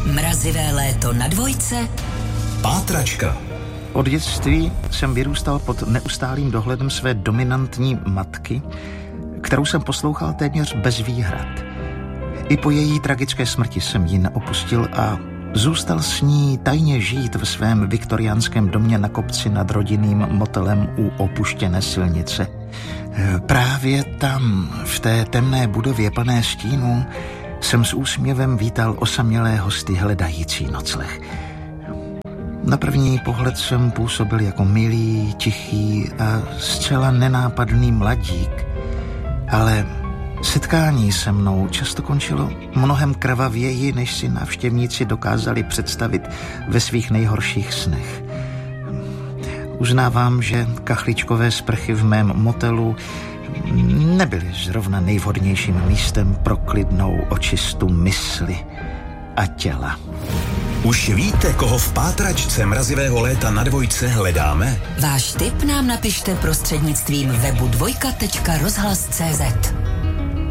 Mrazivé léto na Dvojce. Pátračka. Od dětství jsem vyrůstal pod neustálým dohledem své dominantní matky, kterou jsem poslouchal téměř bez výhrad. I po její tragické smrti jsem ji neopustil a zůstal s ní tajně žít v svém viktoriánském domě na kopci nad rodinným motelem u opuštěné silnice. Právě tam, v té temné budově plné stínů, jsem s úsměvem vítal osamělé hosty hledající nocleh. Na první pohled jsem působil jako milý, tichý a zcela nenápadný mladík, ale setkání se mnou často končilo mnohem krvavěji, než si návštěvníci dokázali představit ve svých nejhorších snech. Uznávám, že kachličkové sprchy v mém motelu nebyly zrovna nejvhodnějším místem pro klidnou očistu mysli a těla. Už víte, koho v pátračce Mrazivého léta na Dvojce hledáme? Váš tip nám napište prostřednictvím webu dvojka.rozhlas.cz.